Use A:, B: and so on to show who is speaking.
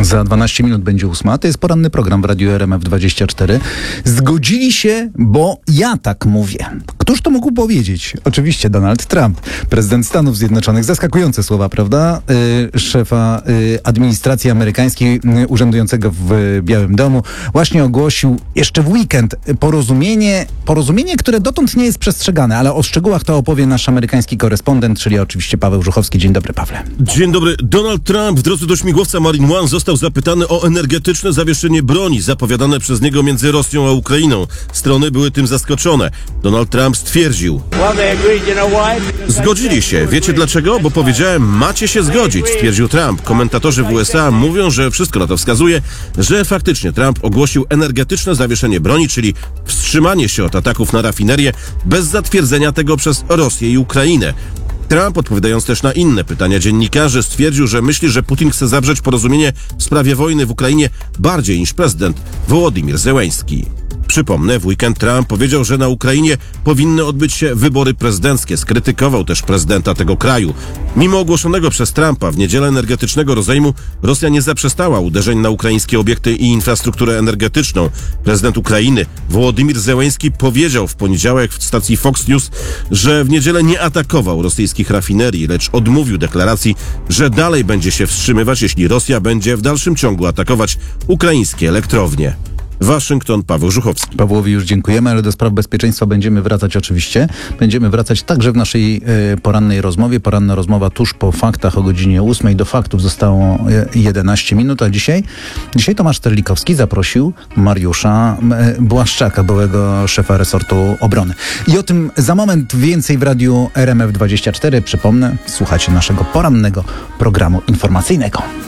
A: Za 12 minut będzie 8. To jest poranny program w Radiu RMF24. Zgodzili się, bo ja tak mówię. Któż to mógł powiedzieć? Oczywiście Donald Trump, prezydent Stanów Zjednoczonych. Zaskakujące słowa, prawda? Szefa administracji amerykańskiej urzędującego w Białym Domu właśnie ogłosił jeszcze w weekend porozumienie, które dotąd nie jest przestrzegane, ale o szczegółach to opowie nasz amerykański korespondent, czyli oczywiście Paweł Żuchowski. Dzień dobry, Pawle.
B: Dzień dobry. Donald Trump w drodze do śmigłowca Marine One został zapytany o energetyczne zawieszenie broni zapowiadane przez niego między Rosją a Ukrainą. Strony były tym zaskoczone. Donald Trump stwierdził: zgodzili się. Wiecie dlaczego? Bo powiedziałem, macie się zgodzić, stwierdził Trump. Komentatorzy w USA mówią, że wszystko na to wskazuje, że faktycznie Trump ogłosił energetyczne zawieszenie broni, czyli wstrzymanie się od ataków na rafinerię bez zatwierdzenia tego przez Rosję i Ukrainę. Trump, odpowiadając też na inne pytania dziennikarzy, stwierdził, że myśli, że Putin chce zawrzeć porozumienie w sprawie wojny w Ukrainie bardziej niż prezydent Wołodymyr Zełenski. Przypomnę, w weekend Trump powiedział, że na Ukrainie powinny odbyć się wybory prezydenckie. Skrytykował też prezydenta tego kraju. Mimo ogłoszonego przez Trumpa w niedzielę energetycznego rozejmu, Rosja nie zaprzestała uderzeń na ukraińskie obiekty i infrastrukturę energetyczną. Prezydent Ukrainy Wołodymyr Zełenski powiedział w poniedziałek w stacji Fox News, że w niedzielę nie atakował rosyjskich rafinerii, lecz odmówił deklaracji, że dalej będzie się wstrzymywać, jeśli Rosja będzie w dalszym ciągu atakować ukraińskie elektrownie. Waszyngton, Paweł Żuchowski.
A: Pawłowi już dziękujemy, ale do spraw bezpieczeństwa będziemy wracać oczywiście. Będziemy wracać także w naszej porannej rozmowie. Poranna rozmowa tuż po faktach o godzinie 8. Do faktów zostało 11 minut, a dzisiaj Tomasz Terlikowski zaprosił Mariusza Błaszczaka, byłego szefa resortu obrony. I o tym za moment więcej w Radiu RMF24. Przypomnę, słuchacie naszego porannego programu informacyjnego.